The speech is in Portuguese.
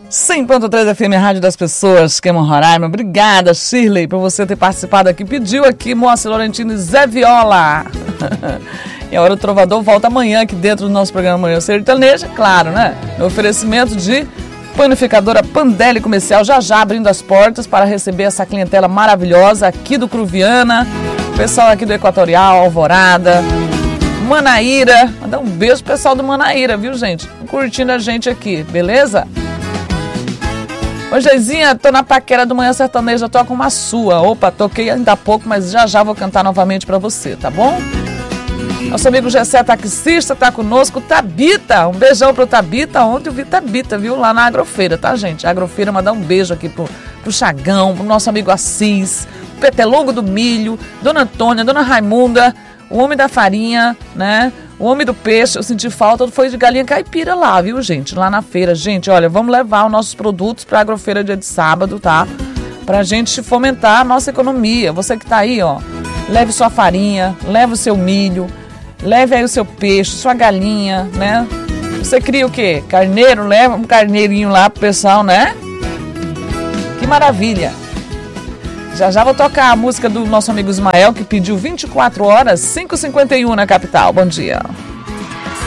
100.3 FM, Rádio das Pessoas, Queimam Roraima. Obrigada, Shirley, por você ter participado aqui. Pediu aqui, Moacir Laurentino e Zé Viola. E a Hora do Trovador volta amanhã aqui dentro do nosso programa Manhã Sertaneja, claro, né? No oferecimento de Panificadora Pandelli Comercial, já abrindo as portas para receber essa clientela maravilhosa aqui do Cruviana, pessoal aqui do Equatorial, Alvorada, Manaíra. Mandar um beijo pro pessoal do Manaíra, viu, gente? Curtindo a gente aqui, beleza? Ô, Geizinha, tô na paquera do Manhã Sertaneja, toco uma sua. Opa, toquei ainda há pouco, mas já vou cantar novamente pra você, tá bom? Nosso amigo Gessé taxista tá conosco, Tabita, um beijão pro Tabita. Ontem eu vi Tabita, viu, lá na Agrofeira, tá, gente? A Agrofeira, mandar um beijo aqui pro Chagão, pro nosso amigo Assis, o Petelongo do Milho, Dona Antônia, Dona Raimunda, o Homem da Farinha, né? O Homem do Peixe. Eu senti falta, foi de galinha caipira lá, viu, gente? Lá na feira. Gente, olha, vamos levar os nossos produtos pra Agrofeira dia de sábado, tá? Pra gente fomentar a nossa economia. Você que tá aí, ó, leve sua farinha, leve o seu milho, leve aí o seu peixe, sua galinha, né? Você cria o quê? Carneiro? Leva um carneirinho lá pro pessoal, né? Que maravilha! Já vou tocar a música do nosso amigo Ismael, que pediu 24 horas, 5h51 na capital. Bom dia.